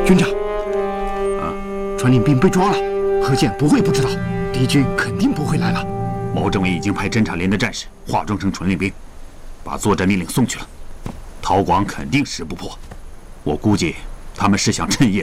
军长，传令兵被抓了，何健不会不知道，敌军肯定不会来了。 毛政委已经派侦察连的战士化妆成传令兵，把作战命令送去了。陶广肯定识不破，我估计他们是想趁夜